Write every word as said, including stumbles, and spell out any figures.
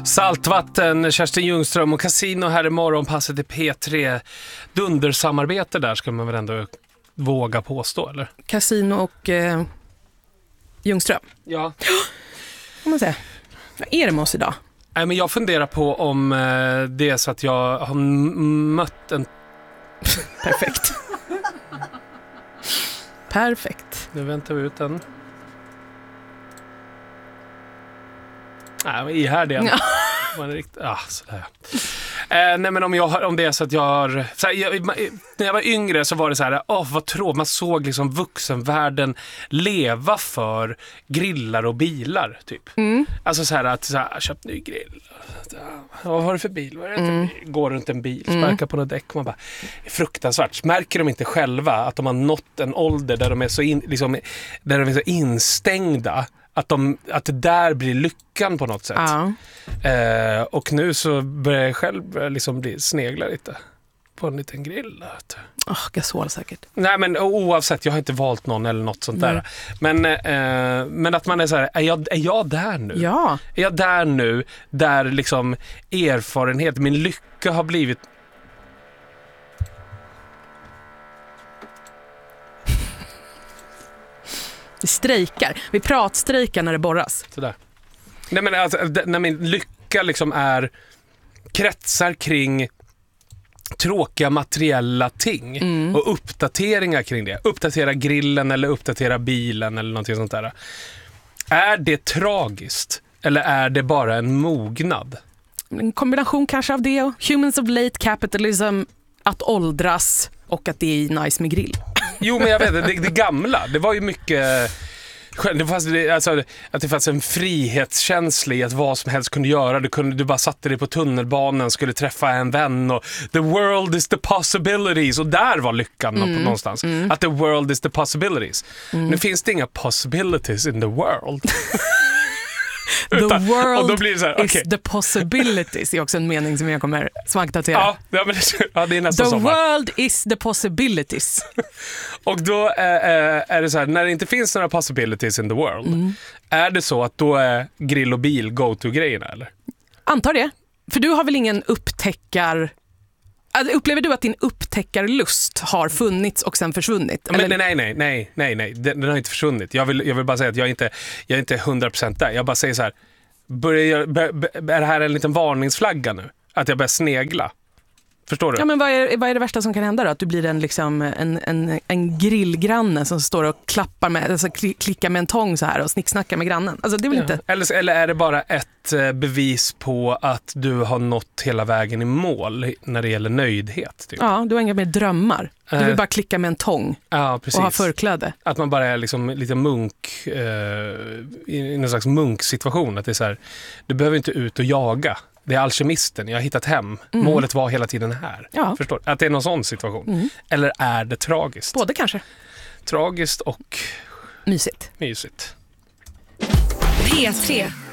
Saltvatten, Kerstin Ljungström och Casino här i morgonpasset i P tre. Dundersamarbete där ska man väl ändå våga påstå, eller? Casino och eh, Ljungström. Ja. Kan man säga. Vad är det med oss idag? Nej, men jag funderar på om eh, det är så att jag har m- mött en... Perfekt. Perfekt. Nu väntar vi ut den. Nej, men ihärdig igen. Ja. Man är riktigt... Ah, sådär. Eh, nej, men om, jag har, om det är så att jag har... Så här, jag, när jag var yngre så var det så här... Åh, vad tråkigt. Man såg liksom vuxenvärlden leva för grillar och bilar, typ. Mm. Alltså så här att... Så här, köpt ny grill. Vad har du för bil? Vad är det mm. bil? Går runt en bil, sparkar mm. på något däck och man bara... Fruktansvärt. Märker de inte själva att de har nått en ålder där de är så, in, liksom, där de är så instängda... Att, de, att det där blir lyckan på något sätt. Ja. Eh, och nu så börjar jag själv liksom bli snegla lite på en liten grill. Oh, gasol säkert. Nej, men oavsett, jag har inte valt någon eller något sånt där. Men, eh, men att man är så här, är jag, är jag där nu? Ja. Är jag där nu där liksom erfarenhet, min lycka har blivit... Vi strejkar. Vi pratstrejkar när det borras. Sådär. Nej, men alltså, när min lycka liksom är kretsar kring tråkiga materiella ting mm. och uppdateringar kring det. Uppdatera grillen eller uppdatera bilen eller någonting sånt där. Är det tragiskt eller är det bara en mognad? En kombination kanske av det. Humans of late capitalism, att åldras och att det är nice med grill. Jo, men jag vet, det, det gamla, det var ju mycket... Det fanns, alltså, att det fanns en frihetskänsla i att vad som helst kunde göra. Du, kunde, du bara satte dig på tunnelbanan, skulle träffa en vän och the world is the possibilities. Och där var lyckan mm. någonstans. Mm. Att the world is the possibilities. Mm. Nu finns det inga possibilities in the world. The Utan, world och då blir det så här, is okay. the possibilities är också en mening som jag kommer svankdatera. Ja, ja, men det, ja, det är nästan the sommar. world is the possibilities. Och då är, är det så här, när det inte finns några possibilities in the world, mm. är det så att då är grill och bil go-to-grejerna, eller? Antar det. För du har väl ingen upptäckar... Upplever du att din upptäckarlust har funnits och sen försvunnit? Nej, nej, nej, nej, nej, nej. Den, den har inte försvunnit. Jag vill, jag vill bara säga att jag inte, jag är inte hundra procent där. Jag bara säger så här, börjar, bör, bör, är det här en liten varningsflagga nu? Att jag börjar snegla? Förstår du? Ja, men vad är, vad är det värsta som kan hända då? Att du blir en, liksom, en, en, en grillgranne som står och klappar med, alltså klickar med en tång så här och snicksnackar med grannen. Alltså det är väl ja. inte... Eller, eller är det bara ett bevis på att du har nått hela vägen i mål när det gäller nöjdhet? Typ? Ja, du har inga mer drömmar. Du vill bara klicka med en tång ja, precis. Och ha förkläde. Att man bara är liksom lite munk eh, i någon slags munksituation. Att det är så här, du behöver inte ut och jaga. Det är alkemisten, jag har hittat hem. Mm. Målet var hela tiden här. Ja. Förstår du? Att det är någon sån situation. Mm. Eller är det tragiskt? Både kanske. Tragiskt och... Mysigt. Mysigt. P tre.